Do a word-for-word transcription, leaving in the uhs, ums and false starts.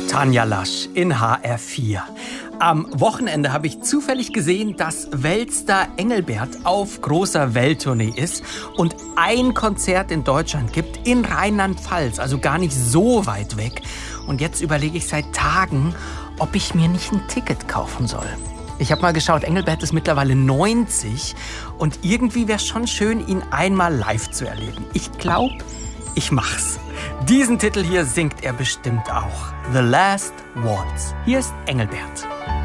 Tanja Lasch in H R vier. Am Wochenende habe ich zufällig gesehen, dass Weltstar Engelbert auf großer Welttournee ist und ein Konzert in Deutschland gibt, in Rheinland-Pfalz, also gar nicht so weit weg. Und jetzt überlege ich seit Tagen, ob ich mir nicht ein Ticket kaufen soll. Ich habe mal geschaut, Engelbert ist mittlerweile neunzig und irgendwie wäre es schon schön, ihn einmal live zu erleben. Ich glaube, ich mach's. Diesen Titel hier singt er bestimmt auch. The Last Waltz. Hier ist Engelbert.